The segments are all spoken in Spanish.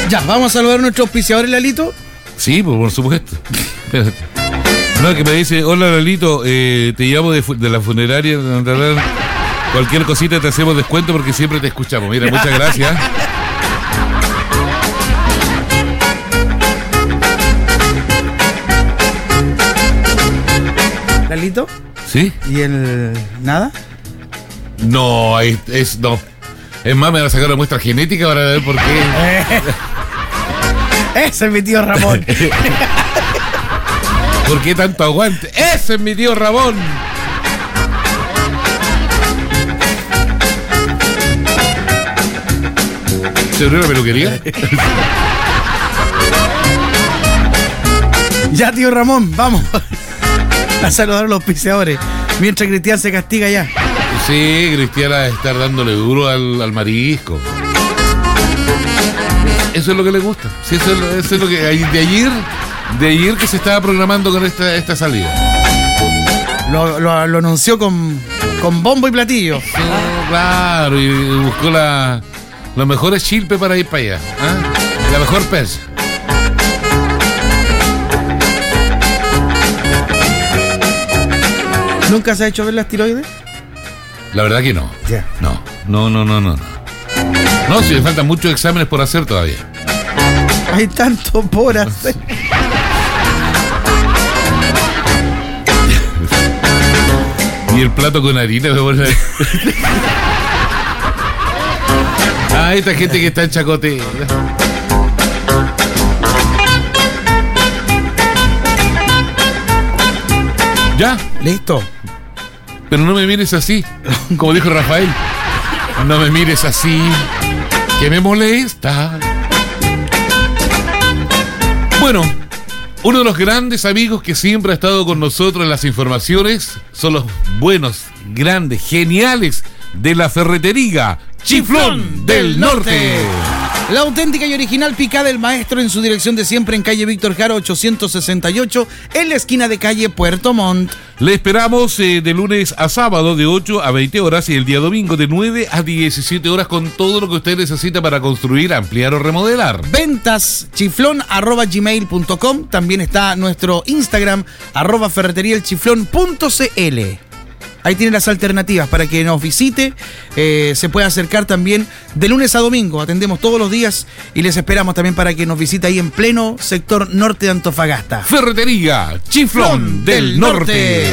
Ya, vamos a saludar a nuestro auspiciador, Lalito. Sí, pues, por supuesto. Espérate. No, que me dice, hola Lalito, te llamo de la funeraria. Cualquier cosita te hacemos descuento porque siempre te escuchamos. Mira, muchas gracias. Lalito. ¿Sí? ¿Y el nada? No, no. Es más, me van a sacar la muestra genética para ver por qué. Ese es mi tío Ramón. ¿Por qué tanto aguante? ¡Ese es mi tío Ramón! ¿Se abrió la peluquería? Ya, tío Ramón, vamos a saludar a los auspiciadores. Mientras Cristian se castiga ya. Sí, Cristian va a estar dándole duro al marisco. Eso es lo que le gusta. Sí, eso es lo que de ayer que se estaba programando con esta salida. Lo anunció con bombo y platillo. Sí, claro, y buscó los mejores chilpes para ir para allá. ¿Ah? La mejor persa. ¿Nunca se ha hecho ver las tiroides? La verdad que no. Yeah. No. No, si le faltan muchos exámenes por hacer todavía. Hay tanto por hacer. Y el plato con harina me pone. Esta gente que está en Chacote. ¿Ya? ¿Listo? Pero no me mires así, como dijo Rafael. No me mires así, que me molesta. Bueno, uno de los grandes amigos que siempre ha estado con nosotros en las informaciones son los buenos, grandes, geniales de la ferretería Chiflón del Norte. La auténtica y original picada del maestro en su dirección de siempre en calle Víctor Jara 868, en la esquina de calle Puerto Montt. Le esperamos de lunes a sábado de 8 a 20 horas y el día domingo de 9 a 17 horas con todo lo que usted necesita para construir, ampliar o remodelar. Ventas chiflón@gmail.com. También está nuestro Instagram @ferreteriaelchiflón.cl. Ahí tiene las alternativas para que nos visite. Se puede acercar también de lunes a domingo. Atendemos todos los días y les esperamos también para que nos visite ahí en pleno sector norte de Antofagasta. Ferretería Chiflón del Norte.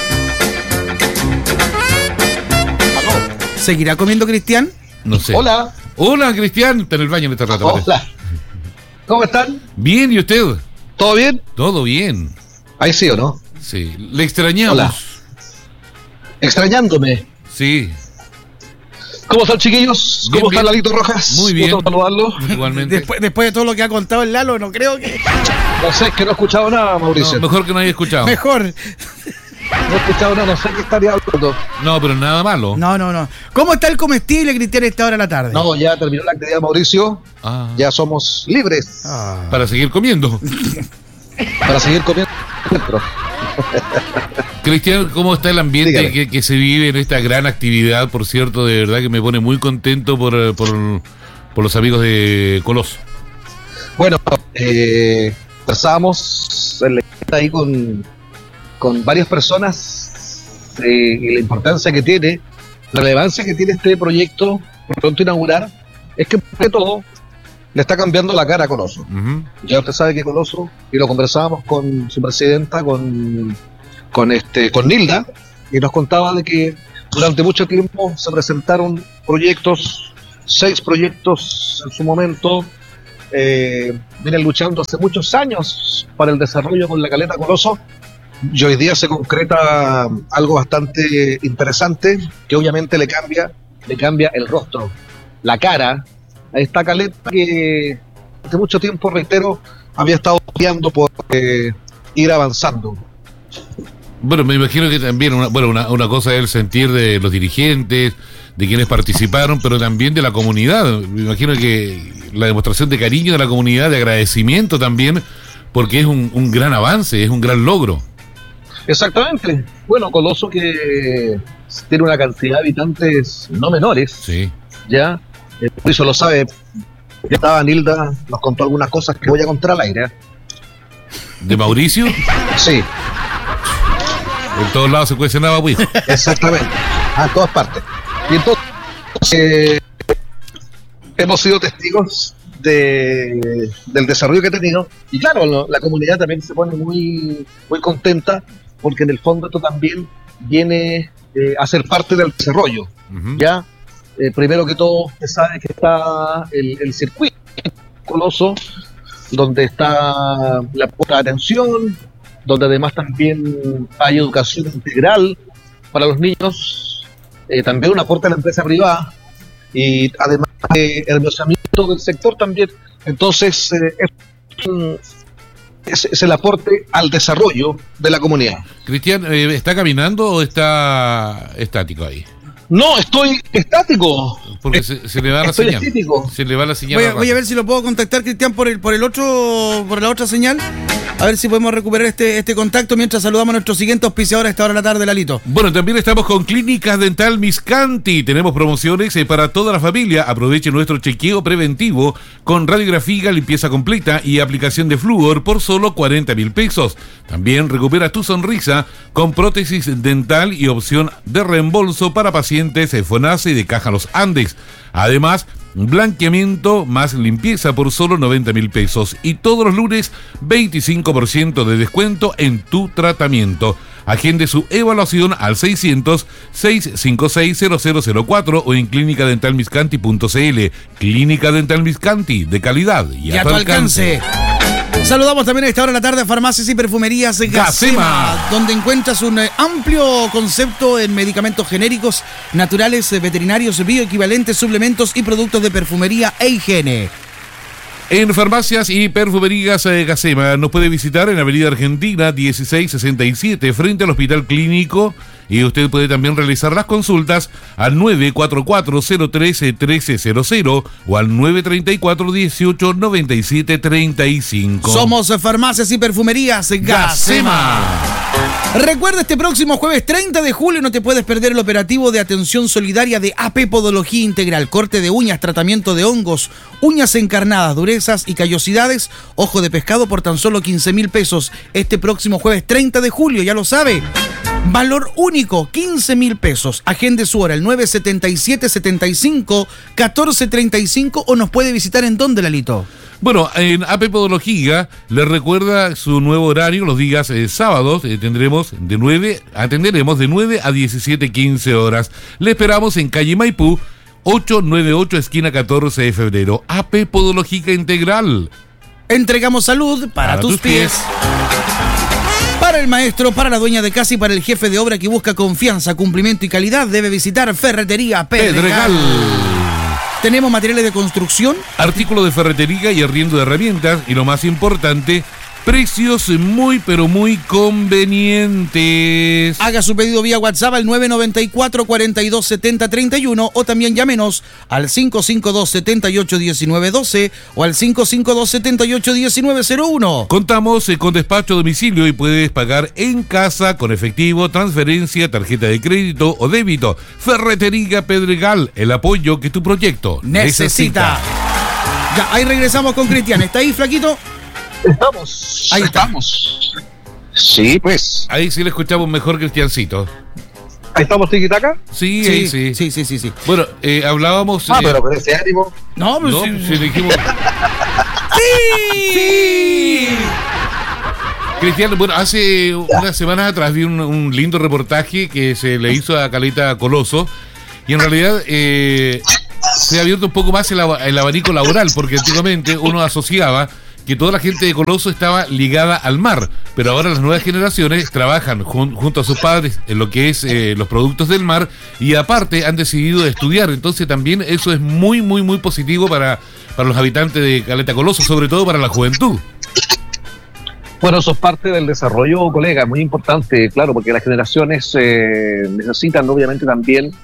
¿Seguirá comiendo Cristian? No sé. Hola. Hola, Cristian. Está en el baño en esta rato. Hola. ¿Cómo están? Bien, ¿y usted? ¿Todo bien? Todo bien. Ahí sí o no. Sí. Le extrañamos. Hola. Extrañándome. Sí. ¿Cómo están, chiquillos? Bien, ¿Cómo bien. está Lalito Rojas? Muy bien. ¿Gusto saludarlo? Igualmente. Después de todo lo que ha contado el Lalo, no creo que... No sé, es que no he escuchado nada, Mauricio. No, mejor que no haya escuchado. Mejor. No he escuchado nada, no sé qué estaría hablando. No, pero nada malo. No. ¿Cómo está el comestible, Cristian, a esta hora de la tarde? No, ya terminó la actividad, Mauricio. Ya somos libres Para seguir comiendo. para seguir comiendo dentro. Cristian, ¿cómo está el ambiente que se vive en esta gran actividad? Por cierto, de verdad que me pone muy contento por los amigos de Coloso. Bueno, conversábamos ahí con varias personas y la importancia que tiene, la relevancia que tiene este proyecto por pronto inaugurar, es que de todo le está cambiando la cara a Coloso. Uh-huh. Ya usted sabe que Coloso, y lo conversábamos con su presidenta, con Nilda, y nos contaba de que durante mucho tiempo se presentaron 6 proyectos en su momento, vienen luchando hace muchos años para el desarrollo con la caleta Coloso, y hoy día se concreta algo bastante interesante, que obviamente le cambia el rostro, la cara a esta caleta que hace mucho tiempo, reitero, había estado peleando por ir avanzando. Bueno, me imagino que también una cosa es el sentir de los dirigentes, de quienes participaron, pero también de la comunidad. Me imagino que la demostración de cariño de la comunidad, de agradecimiento también, porque es un gran avance, es un gran logro. Exactamente. Bueno, Coloso, que tiene una cantidad de habitantes no menores, Sí. ya, eso lo sabe Ya estaba Nilda, nos contó algunas cosas que voy a contar al aire. ¿De Mauricio? Sí. En todos lados se cuece nada, pues. Exactamente, en todas partes. Y entonces hemos sido testigos del desarrollo que ha tenido, y claro, la comunidad también se pone muy, muy contenta, porque en el fondo esto también viene a ser parte del desarrollo. Ya, primero que todo, usted sabe que está el circuito Coloso, donde está la puesta de atención, donde además también hay educación integral para los niños, también un aporte a la empresa privada, y además el hermosamiento del sector también. Entonces es el aporte al desarrollo de la comunidad. Cristian, ¿está caminando o está estático ahí? No, estoy estático. Porque se le va la Estoy señal. estítico. Se le va la señal. Voy a ver si lo puedo contactar, Cristian, por la otra señal. A ver si podemos recuperar este contacto mientras saludamos a nuestro siguiente auspiciador a esta hora de la tarde, Lalito. Bueno, también estamos con Clínicas Dental Miscanti. Tenemos promociones para toda la familia. Aproveche nuestro chequeo preventivo con radiografía, limpieza completa y aplicación de flúor por solo 40.000 pesos. También recupera tu sonrisa con prótesis dental y opción de reembolso para pacientes FONASA y de Caja Los Andes. Además, blanqueamiento más limpieza por solo 90.000 pesos. Y todos los lunes, 25% de descuento en tu tratamiento. Agende su evaluación al 600-656-0004 o en clínicadentalmiscanti.cl. Clínica Dental Miscanti, de calidad y a tu alcance. Saludamos también a esta hora de la tarde a Farmacias y Perfumerías Gacema, donde encuentras un amplio concepto en medicamentos genéricos, naturales, veterinarios, bioequivalentes, suplementos y productos de perfumería e higiene. En Farmacias y Perfumerías Gacema nos puede visitar en Avenida Argentina 1667 frente al Hospital Clínico, y usted puede también realizar las consultas al 944-013-1300 o al 934-1897-35. Somos Farmacias y Perfumerías Gacema. Recuerda, este próximo jueves 30 de julio no te puedes perder el operativo de atención solidaria de AP Podología Integral. Corte de uñas, tratamiento de hongos, uñas encarnadas, durezas y callosidades, ojo de pescado por tan solo 15.000 pesos. Este próximo jueves 30 de julio, ya lo sabe. Valor único, 15.000 pesos. Agende su hora, el 977-75-1435, o nos puede visitar en dónde, Lalito. Bueno, en AP Podología le recuerda su nuevo horario. Los días sábados atenderemos de 9 a 17:15 horas. Le esperamos en calle Maipú, 898, esquina 14 de febrero. AP Podología Integral. Entregamos salud para tus pies. Para el maestro, para la dueña de casa y para el jefe de obra que busca confianza, cumplimiento y calidad, debe visitar Ferretería Pedregal. Tenemos materiales de construcción, artículos de ferretería y arriendo de herramientas, y lo más importante, precios muy pero muy convenientes. Haga su pedido vía WhatsApp al 994-4270-31 o también llámenos al 552-78-1912 o al 552-78-1901. Contamos con despacho a domicilio y puedes pagar en casa con efectivo, transferencia, tarjeta de crédito o débito. Ferretería Pedregal, el apoyo que tu proyecto necesita. Ya, ahí regresamos con Cristian. ¿Está ahí, flaquito? Estamos. Ahí estamos. Sí, pues. Ahí sí le escuchamos mejor, Cristiancito. Ahí estamos, tiquitaca. Sí. Bueno, hablábamos. Pero con ese ánimo. No, si dijimos. ¡Sí! Cristian, bueno, hace unas semanas atrás vi un lindo reportaje que se le hizo a Caleta Coloso, y en realidad se ha abierto un poco más el abanico laboral, porque antiguamente uno asociaba que toda la gente de Coloso estaba ligada al mar, pero ahora las nuevas generaciones trabajan junto a sus padres en lo que es los productos del mar, y aparte han decidido estudiar. Entonces también eso es muy, muy, muy positivo para los habitantes de Caleta Coloso, sobre todo para la juventud. Bueno, eso es parte del desarrollo, colega, muy importante, claro, porque las generaciones necesitan obviamente también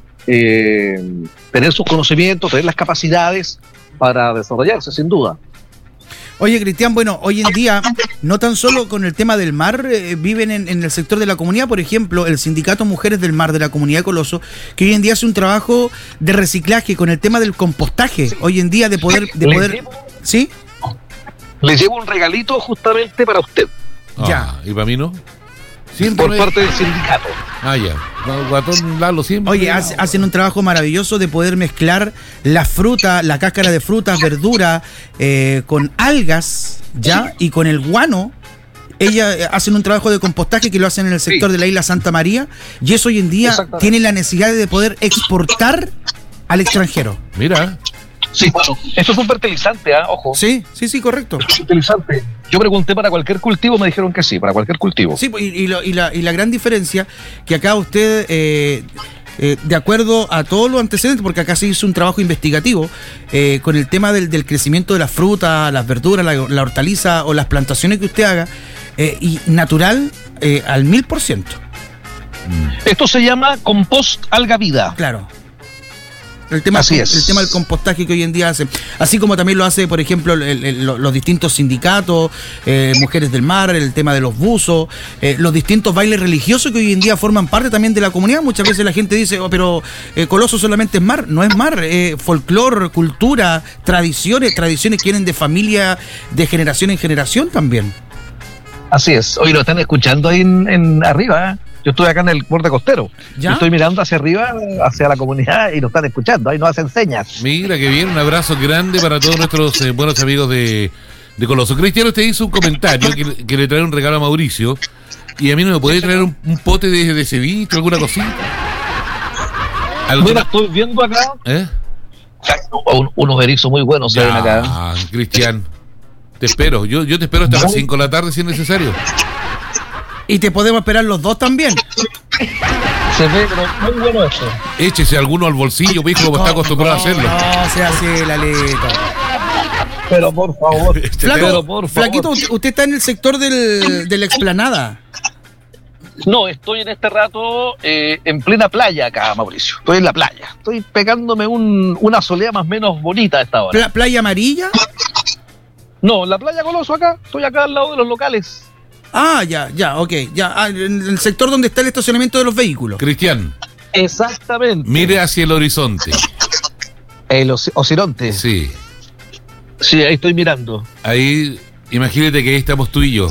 tener sus conocimientos, tener las capacidades para desarrollarse, sin duda. Oye, Cristian, bueno, hoy en día, no tan solo con el tema del mar, viven en el sector de la comunidad, por ejemplo, el Sindicato Mujeres del Mar de la Comunidad de Coloso, que hoy en día hace un trabajo de reciclaje con el tema del compostaje, hoy en día de poder ¿sí? Le llevo un regalito justamente para usted. Ya. ¿Y para mí no? Por parte del sindicato. Ya. Guatón Lalo siempre. Oye, hacen un trabajo maravilloso de poder mezclar la fruta, la cáscara de frutas, verdura, con algas, ¿ya? Y con el guano. Ellas hacen un trabajo de compostaje que lo hacen en el sector de la isla Santa María. Y eso hoy en día tiene la necesidad de poder exportar al extranjero. Mira. Sí, bueno, esto es un fertilizante, ojo. Sí, correcto. Es un fertilizante. Yo pregunté para cualquier cultivo, me dijeron que sí, para cualquier cultivo. Sí, y la gran diferencia que acá usted, de acuerdo a todos los antecedentes, porque acá se hizo un trabajo investigativo con el tema del crecimiento de las frutas, las verduras, la hortaliza o las plantaciones que usted haga, y natural al 1000%. Esto se llama compost alga vida. Claro. El tema del compostaje que hoy en día hacen, así como también lo hace, por ejemplo, los distintos sindicatos, Mujeres del Mar, el tema de los buzos, los distintos bailes religiosos que hoy en día forman parte también de la comunidad. Muchas veces la gente dice, pero Coloso solamente es mar. No es mar, folclor, cultura, tradiciones que vienen de familia, de generación en generación también. Así es. Hoy lo están escuchando ahí en arriba, Yo estoy acá en el borde costero. ¿Ya? Estoy mirando hacia arriba, hacia la comunidad, y nos están escuchando. Ahí nos hacen señas. Mira, que bien. Un abrazo grande para todos nuestros buenos amigos de Coloso. Cristiano, usted hizo un comentario que le trae un regalo a Mauricio. Y a mí no me puede traer un pote de ceviche, alguna cosita. Mira, estoy viendo acá. Unos erizos muy buenos se ven acá. Cristian, te espero. Yo te espero hasta las 5 de la tarde si es necesario. Y te podemos esperar los dos también. Se ve, pero muy bueno esto. Échese alguno al bolsillo, hijo, como está acostumbrado a hacerlo. No, sea así, Lalito. Pero por favor. Flaquito, usted está en el sector de la explanada. No, estoy en este rato en plena playa acá, Mauricio. Estoy en la playa. Estoy pegándome una soleada más o menos bonita a esta hora. ¿Playa amarilla? No, la playa Coloso acá. Estoy acá al lado de los locales. Ok. En el sector donde está el estacionamiento de los vehículos. Cristian. Exactamente. Mire hacia el horizonte. ¿El Ocironte? Sí. Sí, ahí estoy mirando. Ahí, imagínate que ahí estamos tú y yo.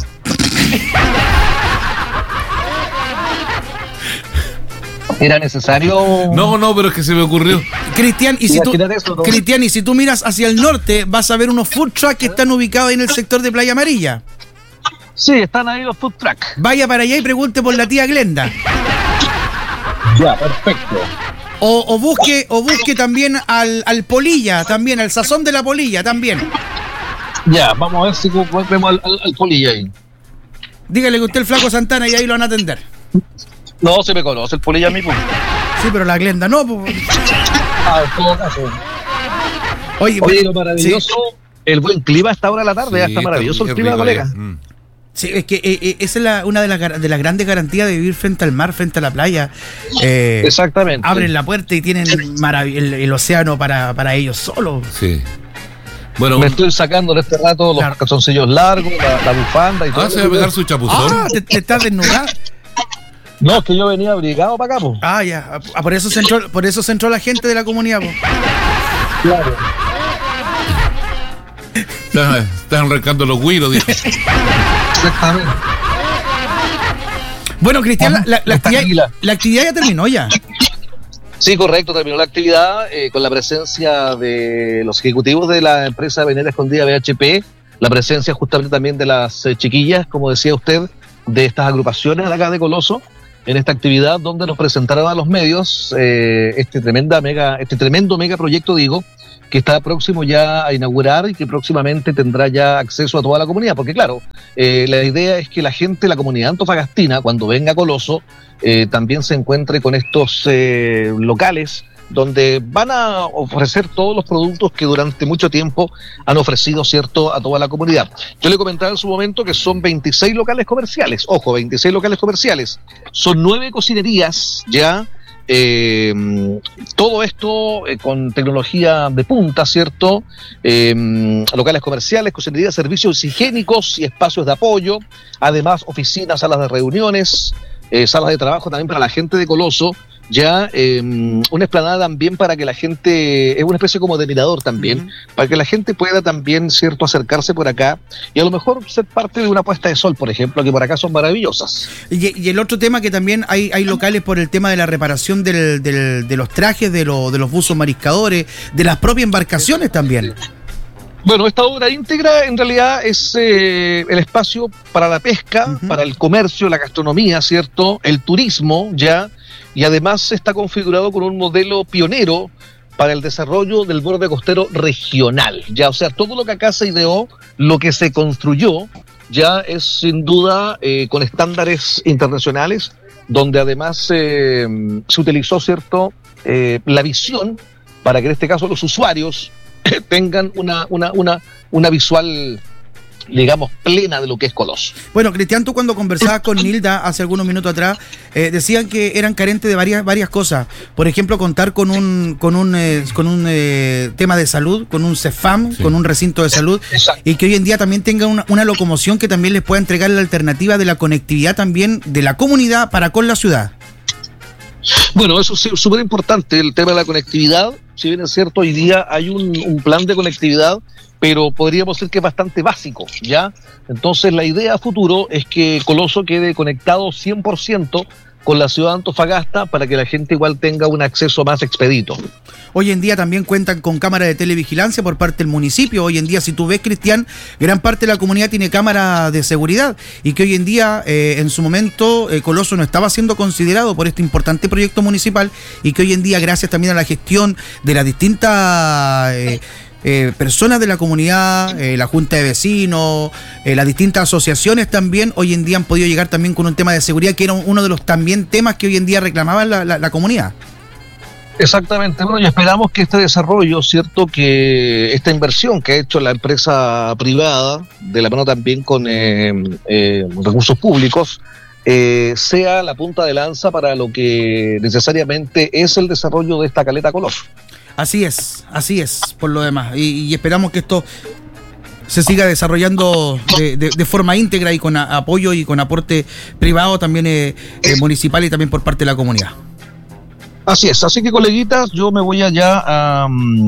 ¿Era necesario? No, pero es que se me ocurrió. Cristian, y si tú miras hacia el norte, vas a ver unos food trucks que están ubicados en el sector de Playa Amarilla. Sí, están ahí los food trucks. Vaya para allá y pregunte por la tía Glenda. Ya, perfecto. O busque también al Polilla, también, al Sazón de la Polilla, también. Ya, vamos a ver si vemos al Polilla ahí. Dígale que usted es el Flaco Santana y ahí lo van a atender. No, se me conoce el Polilla mismo. Sí, pero la Glenda no. En todo caso. Oye, lo maravilloso, el buen clima a esta hora de la tarde, ya está maravilloso el clima, colega. Sí, es que esa es una de las grandes garantías de vivir frente al mar, frente a la playa. Exactamente. Abren la puerta y tienen el océano para ellos solos. Sí. Bueno, me estoy sacando en este rato los calzoncillos largos, la bufanda y todo. ¿Se va a pegar su chapuzón? ¿Te estás desnudado? No, es que yo venía abrigado para acá, po. Ya. Por eso se entró la gente de la comunidad, po. Claro. Están arrancando los güiros, dijo. Exactamente. Bueno, Cristian, la actividad ya terminó ya. Sí, correcto, terminó la actividad con la presencia de los ejecutivos de la empresa Venera Escondida BHP, la presencia justamente también de las chiquillas, como decía usted, de estas agrupaciones de acá de Coloso, en esta actividad donde nos presentaron a los medios este tremendo mega proyecto, que está próximo ya a inaugurar y que próximamente tendrá ya acceso a toda la comunidad, porque claro, la idea es que la gente, la comunidad antofagastina, cuando venga a Coloso, también se encuentre con estos locales donde van a ofrecer todos los productos que durante mucho tiempo han ofrecido, ¿cierto?, a toda la comunidad. Yo le comentaba en su momento que son 26 locales comerciales, ojo, 26 locales comerciales, son 9 cocinerías ya, todo esto con tecnología de punta, ¿cierto? Locales comerciales, cocinería, servicios higiénicos y espacios de apoyo, además oficinas, salas de reuniones, salas de trabajo también para la gente de Coloso, ya una explanada también para que la gente, es una especie como de mirador también, para que la gente pueda también, ¿cierto?, acercarse por acá y a lo mejor ser parte de una puesta de sol, por ejemplo, que por acá son maravillosas. Y el otro tema que también hay locales por el tema de la reparación de los trajes, de los buzos mariscadores, de las propias embarcaciones también. Bueno, esta obra íntegra en realidad es el espacio para la pesca, para el comercio, la gastronomía, ¿cierto?, el turismo, ya, y además está configurado con un modelo pionero para el desarrollo del borde costero regional, ya, o sea, todo lo que acá se ideó, lo que se construyó, ya es sin duda con estándares internacionales, donde además se utilizó, ¿cierto?, la visión para que en este caso los usuarios tengan una visual, digamos, plena de lo que es Coloso. Bueno, Cristian, tú cuando conversabas con Nilda hace algunos minutos atrás, decían que eran carentes de varias cosas. Por ejemplo, contar con un tema de salud, con un CEFAM, con un recinto de salud. Exacto. Y que hoy en día también tenga una locomoción que también les pueda entregar la alternativa de la conectividad también de la comunidad para con la ciudad. Bueno, eso es súper importante, el tema de la conectividad. Si bien es cierto, hoy día hay un plan de conectividad, pero podríamos decir que es bastante básico, ¿ya? Entonces la idea a futuro es que Coloso quede conectado 100% con la ciudad de Antofagasta para que la gente igual tenga un acceso más expedito. Hoy en día también cuentan con cámaras de televigilancia por parte del municipio. Hoy en día, si tú ves, Cristian, gran parte de la comunidad tiene cámaras de seguridad y que hoy en día, en su momento, Coloso no estaba siendo considerado por este importante proyecto municipal y que hoy en día, gracias también a la gestión de las distintas personas de la comunidad, la Junta de Vecinos, las distintas asociaciones también, hoy en día han podido llegar también con un tema de seguridad que era uno de los también temas que hoy en día reclamaban la comunidad. Exactamente, bueno, y esperamos que este desarrollo, ¿cierto?, que esta inversión que ha hecho la empresa privada, de la mano también con recursos públicos, sea la punta de lanza para lo que necesariamente es el desarrollo de esta caleta Coloso. Así es, por lo demás, y esperamos que esto se siga desarrollando de forma íntegra y con apoyo y con aporte privado también municipal y también por parte de la comunidad. Así es, así que coleguitas, yo me voy allá a...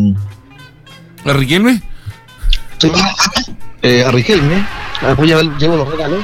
¿A Riquelme? Sí, a Riquelme, voy a ver, llevo los regalos.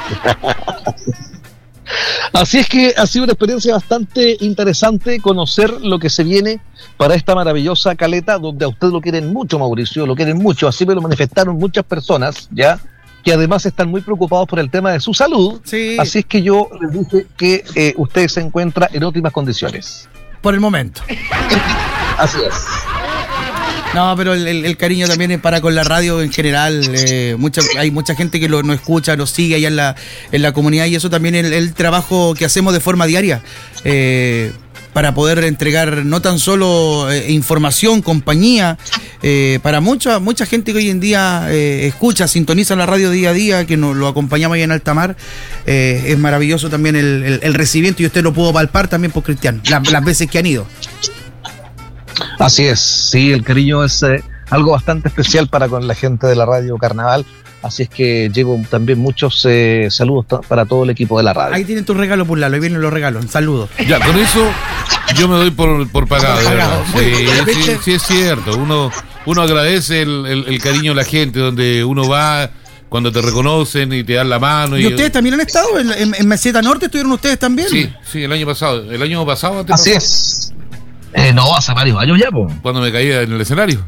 Así es que ha sido una experiencia bastante interesante conocer lo que se viene para esta maravillosa caleta, donde a usted lo quieren mucho, Mauricio, lo quieren mucho, así me lo manifestaron muchas personas, ya, que además están muy preocupados por el tema de su salud. Sí. Así es que yo les dije que usted se encuentra en óptimas condiciones. Por el momento. Así es. No, pero el cariño también es para con la radio en general. Hay mucha gente que nos escucha, nos sigue allá en la comunidad y eso también es el trabajo que hacemos de forma diaria para poder entregar no tan solo información, compañía, para mucha gente que hoy en día escucha, sintoniza la radio día a día, que nos lo acompañamos ahí en alta mar. Es maravilloso también el recibimiento y usted lo pudo palpar también por Cristian, las veces que han ido. Así es, sí, el cariño es algo bastante especial para con la gente de la radio Carnaval, así es que llevo también muchos saludos para todo el equipo de la radio. Ahí tienen tus regalos, Pulalo, ahí vienen los regalos, saludos. Ya, con eso yo me doy por pagado. Sí, es cierto, uno agradece el cariño de la gente, donde uno va, cuando te reconocen y te dan la mano. ¿Y ustedes también han estado en Meseta Norte? ¿Estuvieron ustedes también? Sí, el año pasado. Así es. No, hace varios años ya, po. Cuando me caía en el escenario.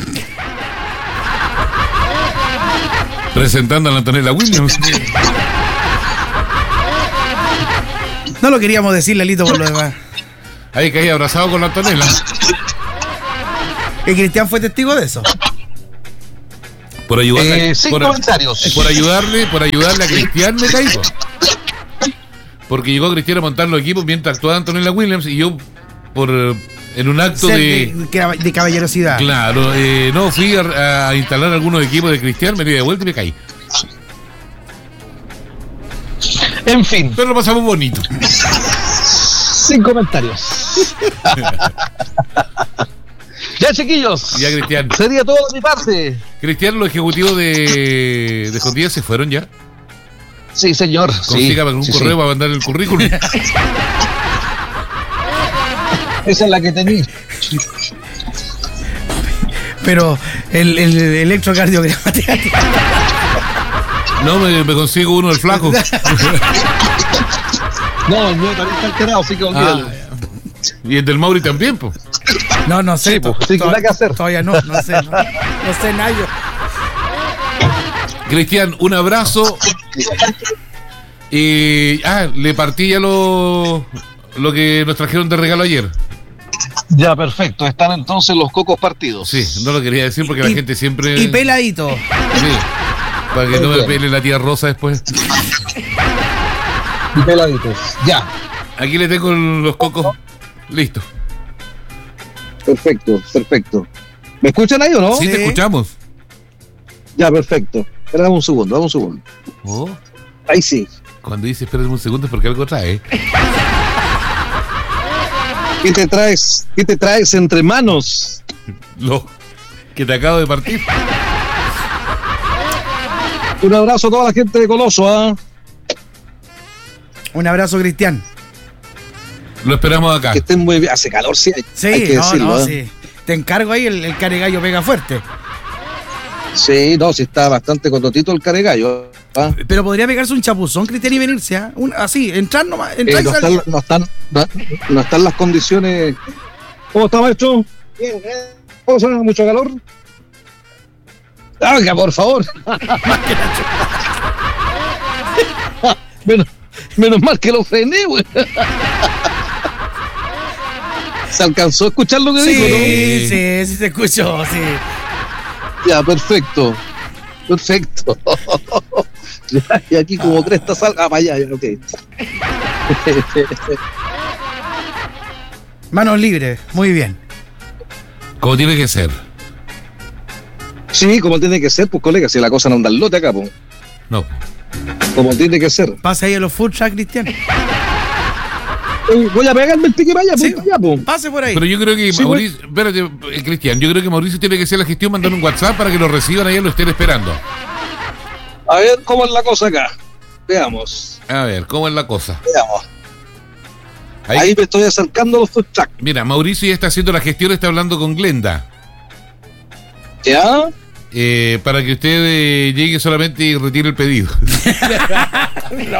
Presentando a la Antonella Williams. No lo queríamos decir, Lalito, por lo demás. Ahí caí abrazado con la Antonella. ¿Y Cristian fue testigo de eso? Por ayudarle. Sin comentarios. Por ayudarle a Cristian me caí. Porque llegó Cristian a montar los equipos mientras actuaba Antonella Williams y yo en un acto de caballerosidad. Claro, no, fui a instalar algunos equipos de Cristian, me di de vuelta y me caí. En fin. Pero lo pasamos bonito. Sin comentarios. Ya, chiquillos. Ya, Cristian. Sería todo de mi parte. Cristian, los ejecutivos de Escondidas se fueron ya. Sí, señor. Consígame un correo para mandar el currículum. Esa es la que tenía. Pero el electrocardiograma. No, me consigo uno del flaco. No, el mío también está alterado, así que olvídalo. Y el del Mauri también, pues. No sé. Sí, pues, sí, ¿qué hay que hacer? Todavía no sé nada yo. Cristian, un abrazo. Le partí ya lo que nos trajeron de regalo ayer. Ya, perfecto. Están entonces los cocos partidos. Sí, no lo quería decir porque la gente siempre... Y peladito. Sí, para que no me pele la tía Rosa después. Y peladitos. Ya. Aquí le tengo los cocos. Listo. Perfecto. ¿Me escuchan ahí o no? Sí, te escuchamos. Ya, perfecto. Espera, dame un segundo. Oh, Ahí sí. cuando dice espérate un segundo es porque algo trae. ¿Qué te traes entre manos? Lo que te acabo de partir. Un abrazo a toda la gente de Coloso, ¿ah? Un abrazo, Cristian. Lo esperamos acá. Que estén muy bien. Hace calor, sí. Sí, hay que decirlo, sí. Te encargo ahí, el caregallo pega fuerte. Sí, sí está bastante condotito el caregallo. ¿Ah? Pero podría pegarse un chapuzón, Cristian, y venirse, ¿ah? Así, entrar nomás. No están las condiciones. ¿Cómo está, maestro? Bien, gracias. ¿Cómo está? ¿Mucho calor? ¡Haga, por favor! Menos mal que lo frené, güey. ¿Se alcanzó a escuchar lo que dijo, no? Sí, se escuchó, sí. Ya, perfecto. Ya, y aquí como cresta salga para allá, ok. Manos libres, muy bien. Como tiene que ser. Sí, como tiene que ser, pues colega, si la cosa no anda al lote acá, pues. No. Como tiene que ser. Pase ahí a los food truck, Cristian. Voy a pegarme el pique para allá, Sí, pues, allá, pues. pase por ahí. Pero yo creo que Sí, Mauricio, espérate, Cristian, yo creo que Mauricio tiene que hacer la gestión, mandar un WhatsApp para que lo reciban allá y lo estén esperando. A ver cómo es la cosa acá. Veamos. A ver, ¿cómo es la cosa? Ahí me estoy acercando a los food truck. Mira, Mauricio ya está haciendo la gestión, está hablando con Glenda. ¿Ya? Para que usted llegue solamente y retire el pedido. No.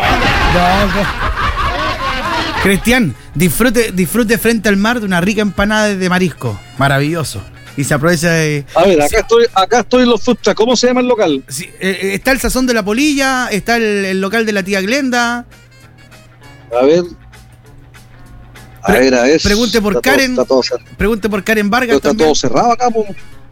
Cristian, disfrute frente al mar de una rica empanada de marisco. Maravilloso. Y se aprovecha de... A ver, acá estoy en los food truck. ¿Cómo se llama el local? Sí, está el Sazón de la Polilla, está el local de la tía Glenda. A ver. A ver. Pregunte por Está Karen. Pregunte por Karen Vargas. está también. todo cerrado acá, pues.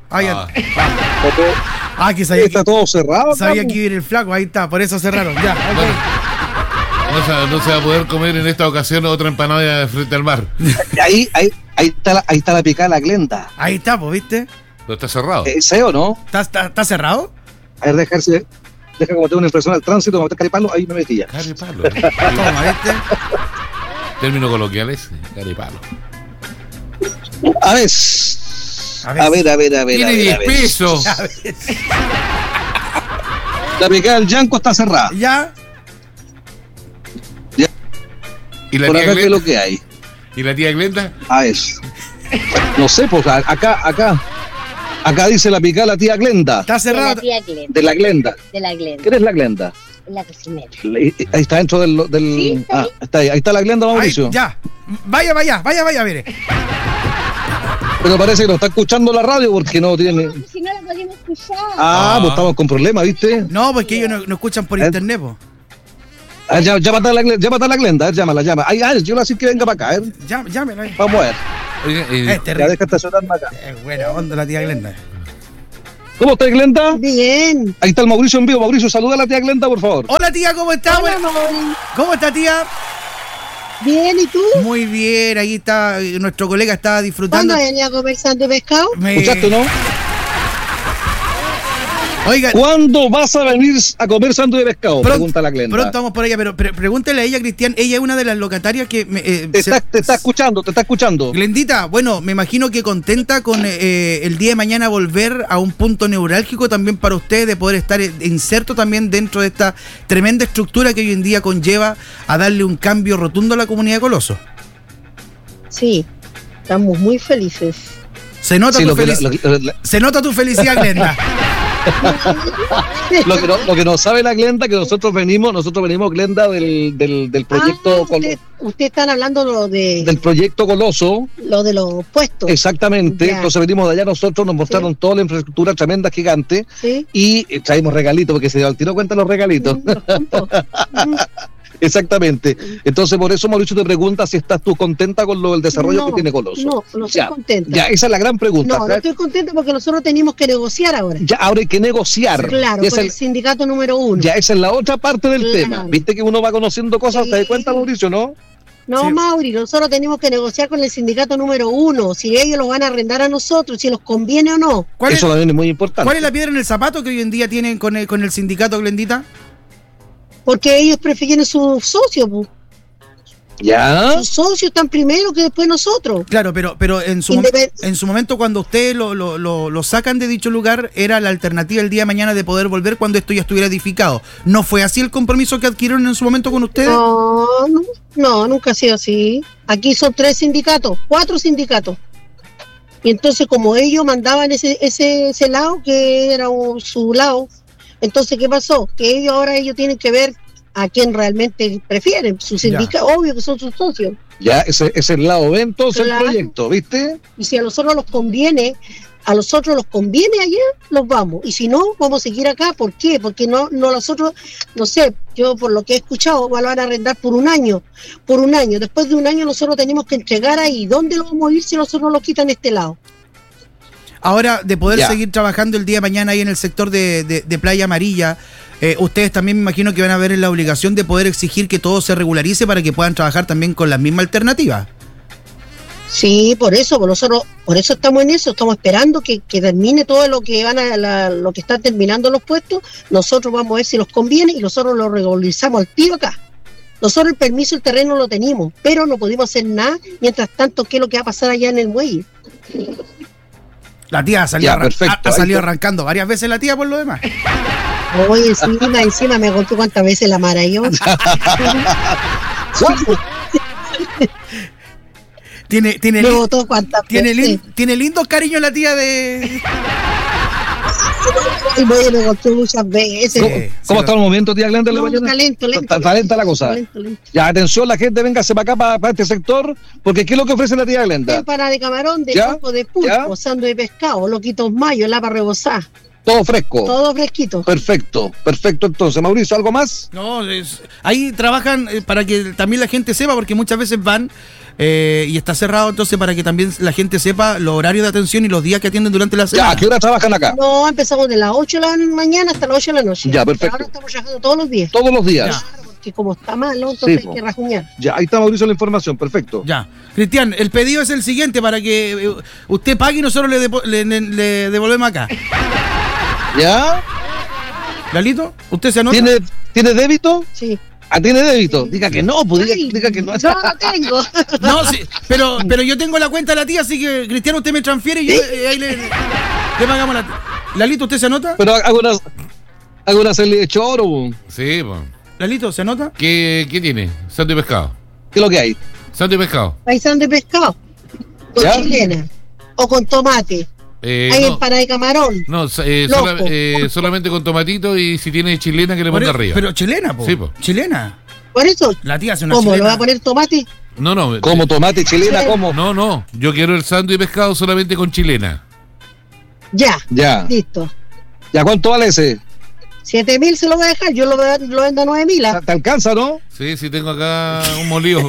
Que sabía Está todo cerrado acá. Sabía que iba a ir el flaco, ahí está, por eso cerraron. Ya, ok. Bueno, no se va a poder comer en esta ocasión otra empanada frente al mar. Ahí está la picada la Glenda. Ahí está, pues, ¿viste? Pero está cerrado. ¿Ese o no? ¿Está cerrado? A ver, deja como tengo una impresión al tránsito, me meter caripalo, ahí me metí ya. Caripalo. Toma, ¿viste? Términos coloquiales, caripalo. A ver. Tiene 10 pesos. La picada del Yanco está cerrada. Ya. ¿Y la Por tía acá, ¿qué es Glenda? lo que hay? ¿Y la tía Glenda? A ver. No sé, pues acá dice la picada la tía Glenda. Está cerrado. De la tía Glenda. De la Glenda. De la Glenda. ¿Quién es la Glenda? La cocinera. Ahí está dentro del... Sí, está ahí. Está ahí está la Glenda, Mauricio. Ahí, ya. Vaya, mire. Pero parece que no está escuchando la radio porque no tiene... Si no la podemos escuchar. Pues estamos con problemas, ¿viste? No, porque ellos no escuchan por internet, po. A ver, llámate a la Glenda, a ver, llámala. Ay, yo le así que venga para acá, a ver. Llámela ahí. Vamos a ver. Oiga, Ya deja estacionarme acá. Buena onda la tía Glenda. ¿Cómo está Glenda? Bien. Ahí está el Mauricio en vivo. Mauricio, saluda a la tía Glenda, por favor. Hola, tía, ¿cómo está? Hola, Mauri. ¿Cómo está, tía? Bien, ¿y tú? Muy bien, ahí está, nuestro colega está disfrutando. ¿Cuándo venía a comer santo pescado? ¿Escuchaste, no? Oiga, ¿Cuándo vas a venir a comer sándwich de pescado? Pregunta la Glenda. Pronto vamos por ella, pero pregúntele a ella, Cristian. Ella es una de las locatarias que... Te está escuchando. Glendita, bueno, me imagino que contenta con el día de mañana volver a un punto neurálgico también para usted, de poder estar inserto también dentro de esta tremenda estructura que hoy en día conlleva a darle un cambio rotundo a la comunidad de Coloso. Sí, estamos muy felices. Se nota se nota tu felicidad, Glenda. Lo que no sabe la Glenda, que nosotros venimos, Glenda, del proyecto Usted están hablando del proyecto Coloso. Lo de los puestos. Exactamente. Ya. Entonces venimos de allá, nosotros nos mostraron toda la infraestructura tremenda, gigante, Sí. y traímos regalitos, porque se al tiro cuenta los regalitos. Los puntos. Exactamente. Entonces, por eso Mauricio te pregunta si estás tú contenta con el desarrollo que tiene Coloso. No estoy contenta. Ya, esa es la gran pregunta. No estoy contenta porque nosotros tenemos que negociar ahora. Ya, ahora hay que negociar. Claro, Y con el sindicato número 1. Ya, esa es la otra parte del Claro. tema. Viste que uno va conociendo cosas, Sí. ¿te das cuenta, Mauricio, no? No, Sí. Mauri, nosotros tenemos que negociar con el sindicato número 1, si ellos los van a arrendar a nosotros, si nos conviene o no. Eso también es muy importante. ¿Cuál es la piedra en el zapato que hoy en día tienen con el sindicato, Glendita? Porque ellos prefieren sus socios, pu. ¿Ya? Sus socios están primero que después nosotros. Claro, pero en su momento cuando ustedes lo sacan de dicho lugar, era la alternativa el día de mañana de poder volver cuando esto ya estuviera edificado. ¿No fue así el compromiso que adquirieron en su momento con ustedes? No, nunca ha sido así. Aquí son 4 sindicatos. Y entonces como ellos mandaban ese lado, que era su lado, entonces ¿qué pasó? Que ellos tienen que ver a quién realmente prefieren. Su sindicato, obvio que son sus socios. Ya, ese es el lado B, entonces, Claro. el proyecto, ¿viste? Y si a nosotros nos conviene allá, los vamos. Y si no, vamos a seguir acá. ¿Por qué? Porque no nosotros, no sé, yo por lo que he escuchado, van a arrendar por un año. Después de un año nosotros tenemos que entregar ahí. ¿Dónde lo vamos a ir si nosotros nos quitan este lado? Ahora, de poder Ya. seguir trabajando el día de mañana ahí en el sector de Playa Amarilla, ustedes también me imagino que van a ver en la obligación de poder exigir que todo se regularice para que puedan trabajar también con las mismas alternativas. Sí, por eso estamos en eso, estamos esperando que termine todo lo que lo que están terminando los puestos. Nosotros vamos a ver si nos conviene y nosotros lo regularizamos al tiro acá. Nosotros el permiso, el terreno lo tenemos, pero no pudimos hacer nada. Mientras tanto, ¿qué es lo que va a pasar allá en el muelle? La tía ha salido, Ya, perfecto. ha salido Ahí está. arrancando varias veces la tía por lo demás. Oye, encima me golpeó cuántas veces la Mara y yo. Tiene Me botó cuántas veces. tiene lindos cariños la tía de... El muelle me golpeó muchas veces. ¿Cómo está el momento, tía Glenda? No, está lento. Está lenta la cosa. Lento. Ya, atención, la gente, véngase para acá, para este sector, porque ¿qué es lo que ofrece la tía Glenda? Empanada de camarón, de ¿Ya? coco, de ¿Ya? pulpo, sándwich de pescado, loquitos mayo, lapa rebozada. Todo fresco. Todo fresquito. Perfecto. Entonces, Mauricio, ¿algo más? No, ahí trabajan para que también la gente sepa, porque muchas veces van y está cerrado, entonces para que también la gente sepa los horarios de atención y los días que atienden durante la Ya, semana. ¿a qué hora trabajan acá? No, empezamos de las 8 de la mañana hasta las 8 de la noche. Ya, perfecto. Ahora estamos trabajando todos los días. Todos los días. Ya. Porque como está malo, entonces Sí, hay que rajuñar. Ya, ahí está Mauricio la información, perfecto. Ya. Cristian, el pedido es el siguiente para que usted pague y nosotros le devolvemos acá. ¿Ya? Lalito, ¿usted se anota? ¿Tiene débito? Sí. Ah, ¿tiene débito? Diga que no, pues Ay, diga que no. Yo no tengo. No, sí, pero yo tengo la cuenta de la tía, así que Cristiano, usted me transfiere y yo ahí le pagamos a la tía. Lalito, ¿usted se anota? Pero hago una serie de choro, po. Sí, pues. Lalito, ¿se anota? ¿Qué tiene? Sándwich de pescado. ¿Qué es lo que hay? Sándwich de pescado. Paisán de pescado. Con ¿Ya? chilena. O con tomate. Hay No, empanada de camarón. no, Loco. solamente con tomatito y si tiene chilena que le ponga arriba. Pero chilena, po. Sí, po. Chilena. Por eso, La tía hace una ¿cómo? ¿Le chilena. va a poner tomate? No. ¿Cómo tomate chilena? ¿Cómo? No. Yo quiero el sándwich de pescado solamente con chilena. Ya. Ya. Listo. ¿Ya cuánto vale ese? 7.000 se lo voy a dejar. Yo lo vendo a 9.000. ¿Te alcanza, no? Sí, tengo acá un molido.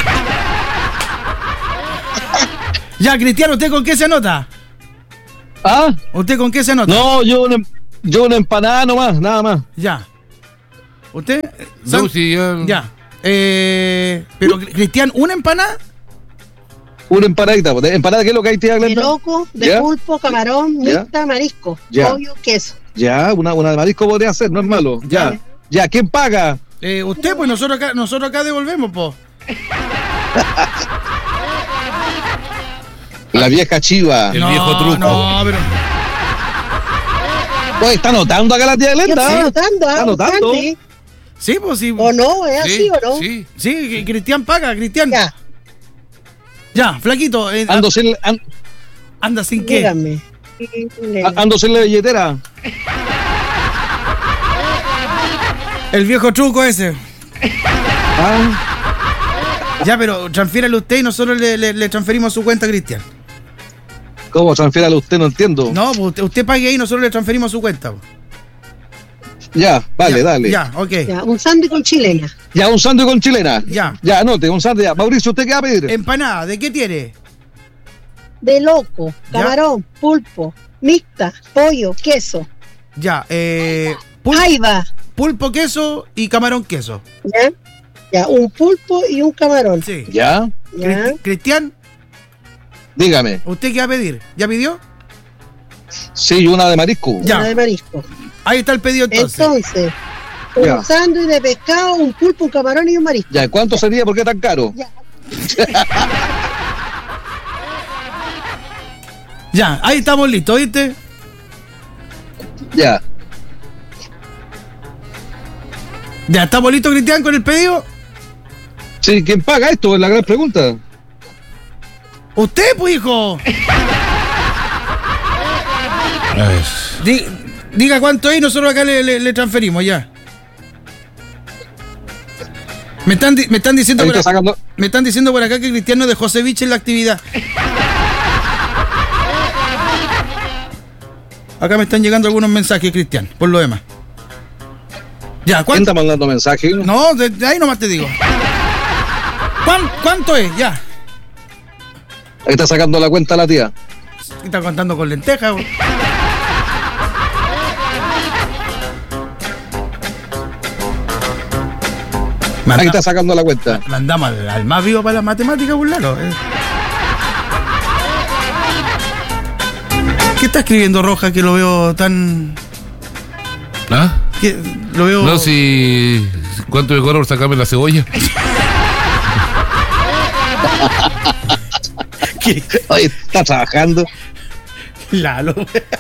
Ya, Cristiano, ¿usted con qué se anota? ¿Ah? ¿Usted con qué se anota? No, yo una empanada nomás, nada más. Ya. ¿Usted? No, sí, Ya. Pero, Cristian, ¿una empanada? Una empanadita. ¿Empanada qué es lo que hay, tía De Glenda? loco, de ¿Ya? pulpo, camarón, ¿Ya? mixta, marisco, Ya. pollo, queso. Ya, una de marisco podría ser, no es malo. Ya. Ya, ¿quién paga? Usted, pues nosotros acá devolvemos, po. La vieja chiva. El viejo truco. No, pero. Oye, ¿está anotando acá la tía Yo Glenda? estoy anotando, ¿Está anotando? bastante. Sí, pues sí. ¿O no? ¿Es así o no? Sí. Sí, que Cristian paga, Cristian. Ya, Ya, flaquito. Ando sin, Anda sin qué. dígame. ando sin la billetera. El viejo truco ese. Ah, Ya, pero transfiérale usted y nosotros le transferimos su cuenta a Cristian. ¿cómo transfiérale usted? No entiendo. No, pues usted pague ahí y nosotros le transferimos su cuenta. Po. Ya, vale, Ya, dale. Ya, ok. Ya, un sándwich con chilena. Ya, un sándwich con chilena. Ya. Ya, anote, un sándwich. Ya. Mauricio, ¿usted qué va a pedir? Empanada, ¿de qué tiene? De loco, Ya. camarón, pulpo, mixta, pollo, queso. Ya, Ahí va. pulpo queso y camarón queso. ¿Ya? Ya, un pulpo y un camarón. Sí. Ya, ¿Ya? Cristian, dígame. ¿usted qué va a pedir? ¿Ya pidió? Sí, una de marisco. Ya. Una de marisco. Ahí está el pedido entonces. Entonces, Ya. un sándwich de pescado, un pulpo, un camarón y un marisco. Ya, ¿cuánto sería? ¿Por qué tan caro? Ya. Ya, ahí estamos listos, ¿viste? Ya. Ya, ¿estamos listos, Cristian, con el pedido? Sí, ¿quién paga esto? Es la gran pregunta. Usted, pues, hijo. A ver. Diga cuánto es y nosotros acá le transferimos, ya. Me están diciendo Ahí por está acá, sacando. me están diciendo por acá que Cristiano dejó ceviche en la actividad. Acá me están llegando algunos mensajes, Cristian, por lo demás. Ya, ¿Quién ¿cuánto? está mandando mensajes? No, de ahí nomás te digo. ¿Cuánto es? Ya. Ahí está sacando la cuenta la tía. ¿Qué está contando con lentejas? Güey? Ahí está sacando la cuenta. Mandamos al más vivo para las matemáticas, burlalo. ¿Qué está escribiendo Roja que lo veo tan... ¿Ah? que lo veo... No, si. ¿Cuánto me cobra por sacarme la cebolla? ¿Qué? Oye, está trabajando. Lalo.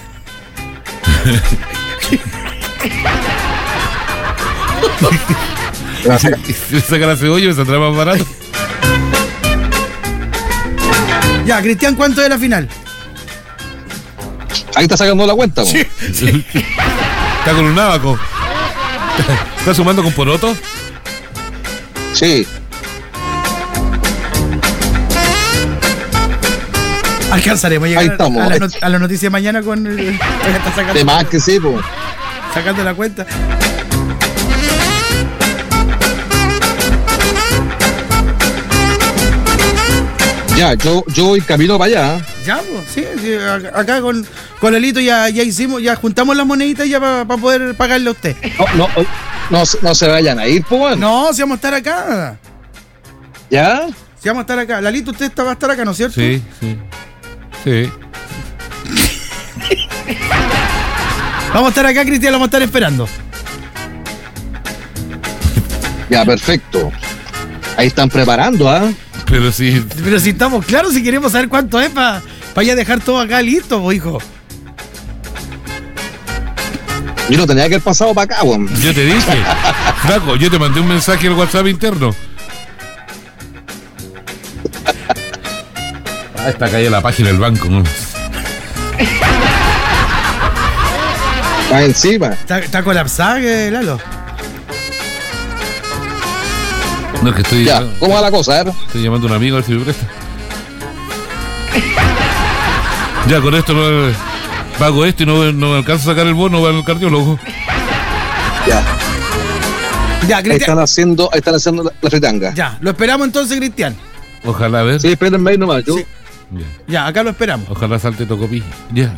Si saca la cebolla, me saldrá más barato. Ya, Cristian, ¿cuánto es la final? Ahí está sacando la cuenta. po. Está con un nábaco. ¿Está sumando con poroto? Sí. Alcanzaremos a llegar Ahí estamos. a la noticia de mañana con el, está sacando, De más que sí, pues. sacando la cuenta. Ya, yo voy camino para allá. Ya, pues, sí, acá con Lelito ya hicimos, ya juntamos las moneditas ya para poder pagarle a usted. No se vayan a ir, pues. Bueno. No, si vamos a estar acá. ¿Ya? Si vamos a estar acá. Lalito, usted va a estar acá, ¿no es cierto? Sí, sí. Sí. Vamos a estar acá, Cristian, lo vamos a estar esperando. Ya, perfecto. Ahí están preparando, ¿ah? Pero sí. Pero si estamos claros, si queremos saber cuánto es para ya dejar todo acá listo, po, hijo. Yo no tenía que haber pasado para acá, weón. Yo te dije. Flaco, yo te mandé un mensaje al WhatsApp interno. Ah, está acá ya la página del banco, ¿no? Va encima. Está colapsada, Lalo. No, es que estoy. Ya, ¿cómo va la cosa? A ver. Estoy llamando a un amigo a ver si me presta. Ya, con esto no pago esto y no alcanzo a sacar el bono, voy al cardiólogo. Ya. Ya, Ahí Cristian. están haciendo la fritanga. Ya, lo esperamos entonces, Cristian. Ojalá, a ver. Sí, espérenme ahí nomás. Yo. Sí. Ya. Ya, acá lo esperamos. Ojalá salte Tocopí. Ya,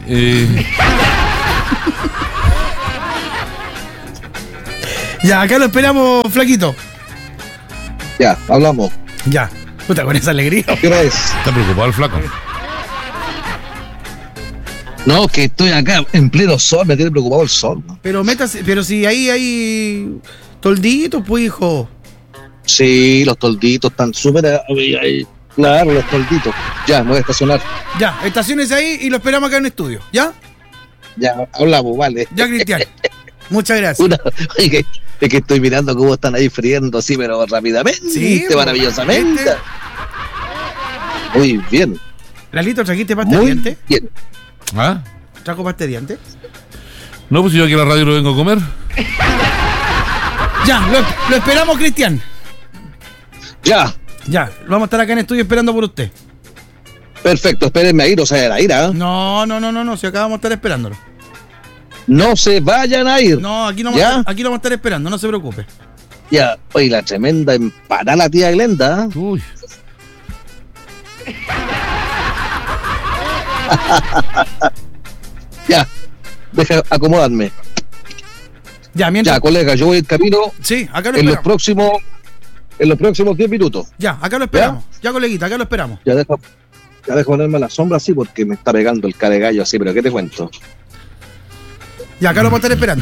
Ya, acá lo esperamos, flaquito. Ya, hablamos. Ya. Puta, con esa alegría. ¿Qué hora es? está preocupado el flaco. No, que estoy acá en pleno sol, me tiene preocupado el sol. ¿No? Pero métase, pero si ahí hay tolditos, pues, hijo. Sí, los tolditos están súper... Claro, los tolditos. Ya, me voy a estacionar. Ya, estaciones ahí y lo esperamos acá en el estudio, ¿ya? Ya, hablamos, vale. Ya, Cristian. Muchas gracias. Oye, es que estoy mirando cómo están ahí friendo así, pero rápidamente, Sí, maravillosamente. ¿viste? Muy bien. Lalito, ¿trajiste pasta de Muy dientes? bien. ¿Ah? ¿Trajo pasta de dientes? No, pues yo aquí a la radio lo vengo a comer. Ya, lo esperamos, Cristian. Ya, Ya, vamos a estar acá en el estudio esperando por usted. perfecto. Espérenme a ir, o sea, a ir, ¿ah? No, si acá vamos a estar esperándolo. No se vayan a ir. No, aquí no ¿Ya? aquí lo vamos a estar esperando, no se preocupe. Ya, oye, la tremenda empanada la tía Glenda. ¿Ah? Uy. Ya, deja acomodarme. Ya, mientras. Ya, colega, yo voy en camino Sí, acá lo en los esperamos. próximos 10 minutos. Ya, acá lo esperamos. Ya, coleguita, acá lo esperamos. Ya deja ponerme a la sombra así porque me está pegando el cara de gallo así, pero ¿qué te cuento? Ya, acá lo vamos a estar esperando.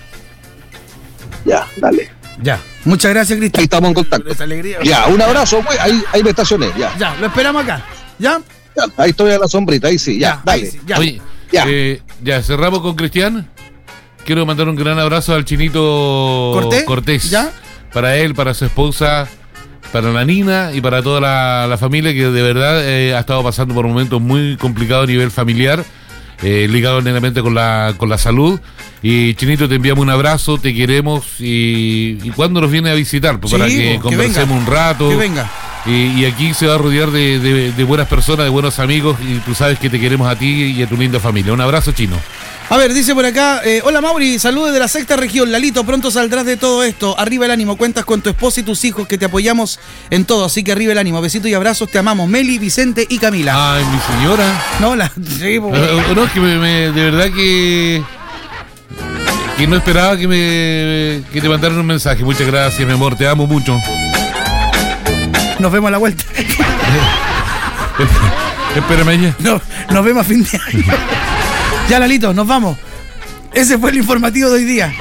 Ya, dale. Ya. Muchas gracias, Ahí Cristian. estamos en contacto. Esa alegría. Ya, un abrazo, güey. Ahí me estacioné, ya. Ya, lo esperamos acá. ¿Ya? Ya, ahí estoy a la sombrita, ahí sí, ya, ahí dale. sí, ya. Oye, Ya. ya cerramos con Cristian. Quiero mandar un gran abrazo al chinito ¿Cortés? ¿Ya? Para él, para su esposa, para la Nina y para toda la familia que de verdad ha estado pasando por momentos muy complicados a nivel familiar, ligado netamente con la salud. Y Chinito, te enviamos un abrazo, te queremos y ¿cuándo nos viene a visitar? Pues Sí, para que que conversemos venga, un rato. que venga. Y aquí se va a rodear de buenas personas, de buenos amigos, y tú sabes que te queremos a ti y a tu linda familia. Un abrazo, Chino. A ver, dice por acá, hola Mauri, saludos de la sexta región. Lalito, pronto saldrás de todo esto. Arriba el ánimo, cuentas con tu esposa y tus hijos que te apoyamos en todo. Así que arriba el ánimo, besitos y abrazos, te amamos. Meli, Vicente y Camila. Ay, mi señora. No, sí, po. No, es que de verdad que no esperaba que te mandaran un mensaje. Muchas gracias, mi amor, te amo mucho. Nos vemos a la vuelta. Espérame ya. No, nos vemos a fin de año. Ya, Lalito, nos vamos. Ese fue el informativo de hoy día.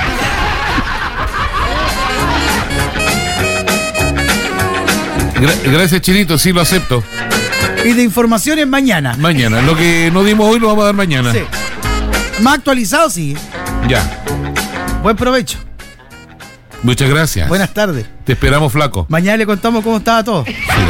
Gracias, Chinito, sí lo acepto. Y de informaciones mañana. Mañana, lo que no dimos hoy lo vamos a dar mañana. Sí. Más actualizado, sí. Ya. Buen provecho. Muchas gracias. Buenas tardes. Te esperamos, flaco. Mañana le contamos cómo estaba todo.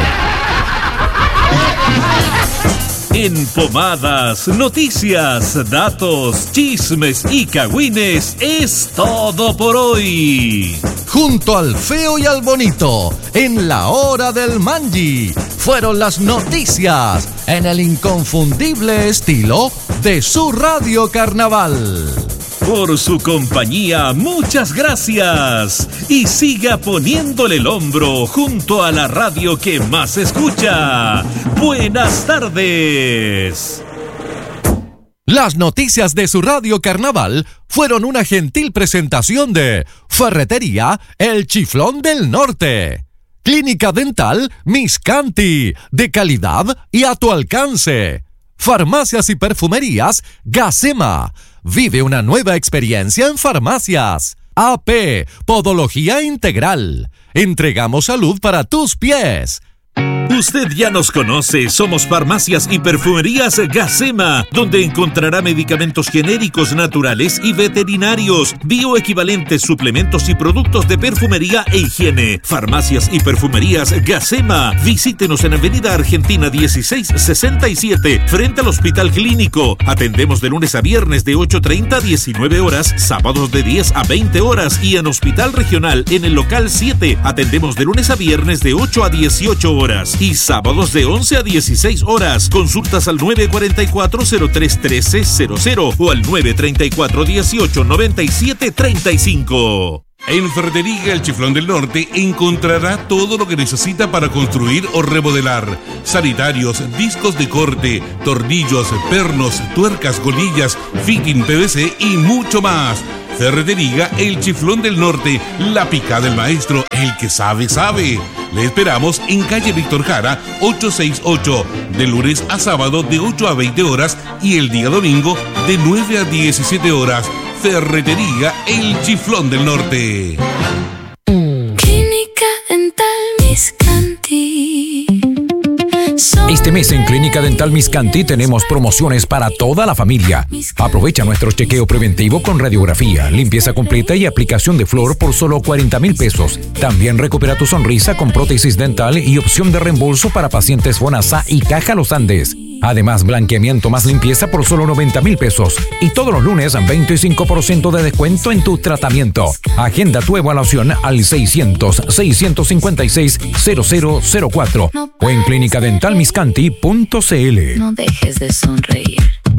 En Pomadas, noticias, datos, chismes y cagüines es todo por hoy. Junto al feo y al bonito, en la hora del Mangi, fueron las noticias en el inconfundible estilo de su Radio Carnaval. Por su compañía, muchas gracias. Y siga poniéndole el hombro junto a la radio que más escucha. Buenas tardes. Las noticias de su Radio Carnaval fueron una gentil presentación de Ferretería El Chiflón del Norte. Clínica Dental Miscanti, de calidad y a tu alcance. Farmacias y perfumerías Gacema. Vive una nueva experiencia en farmacias. AP, Podología Integral. Entregamos salud para tus pies. Usted ya nos conoce, somos Farmacias y Perfumerías Gacema, donde encontrará medicamentos genéricos, naturales y veterinarios, bioequivalentes, suplementos y productos de perfumería e higiene. Farmacias y Perfumerías Gacema. Visítenos en Avenida Argentina 1667, frente al Hospital Clínico. Atendemos de lunes a viernes de 8:30 a 19 horas, sábados de 10 a 20 horas y en Hospital Regional en el local 7. Atendemos de lunes a viernes de 8 a 18 horas y sábados de 11 a 16 horas. Consultas al 944-031300 o al 934-1897-35. En Ferretería El Chiflón del Norte encontrará todo lo que necesita para construir o remodelar. Sanitarios, discos de corte, tornillos, pernos, tuercas, golillas, fitting PVC y mucho más. Ferretería El Chiflón del Norte, la pica del maestro, el que sabe, sabe. Le esperamos en calle Víctor Jara, 868, de lunes a sábado de 8 a 20 horas y el día domingo de 9 a 17 horas. Ferretería El Chiflón del Norte. Clínica Dental Miscanti. Este mes en Clínica Dental Miscanti tenemos promociones para toda la familia. Aprovecha nuestro chequeo preventivo con radiografía, limpieza completa y aplicación de flúor por solo 40,000 pesos. También recupera tu sonrisa con prótesis dental y opción de reembolso para pacientes Fonasa y Caja Los Andes. Además, blanqueamiento más limpieza por solo 90,000 pesos. Y todos los lunes, 25% de descuento en tu tratamiento. Agenda tu evaluación al 600-656-0004 o en clinicadentalmiscanti.cl. No dejes de sonreír.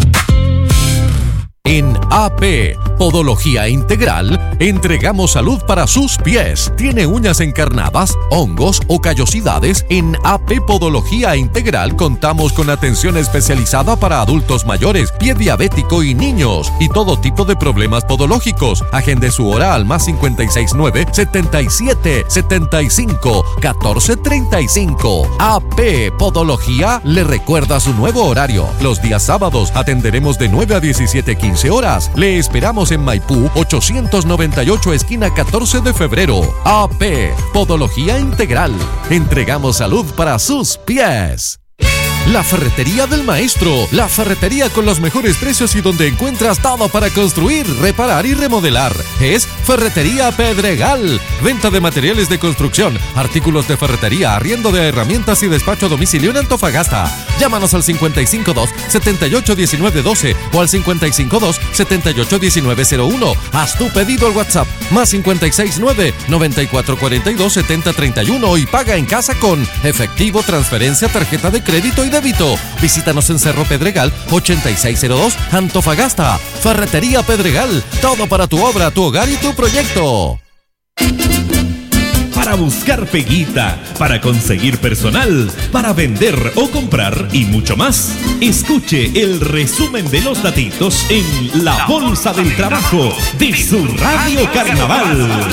En AP Podología Integral entregamos salud para sus pies. ¿Tiene uñas encarnadas, hongos o callosidades? En AP Podología Integral contamos con atención especializada para adultos mayores, pie diabético y niños y todo tipo de problemas podológicos. Agende su hora al más 569 77 75 14 35. AP Podología le recuerda su nuevo horario. Los días sábados atenderemos de 9 a 17:15 horas. Le esperamos en Maipú 898 esquina 14 de febrero. AP Podología Integral. Entregamos salud para sus pies. La Ferretería del Maestro, la ferretería con los mejores precios y donde encuentras todo para construir, reparar y remodelar. Es Ferretería Pedregal. Venta de materiales de construcción, artículos de ferretería, arriendo de herramientas y despacho a domicilio en Antofagasta. Llámanos al 552-781912 o al 552-781901. Haz tu pedido al WhatsApp más 569-9442-7031 y paga en casa con efectivo, transferencia, tarjeta de crédito y débito. Visítanos en Cerro Pedregal 8602 Antofagasta. Ferretería Pedregal, todo para tu obra, tu hogar y tu proyecto. Para buscar peguita, para conseguir personal, para vender o comprar y mucho más. Escuche el resumen de los datitos en La Bolsa del Trabajo de su Radio Carnaval.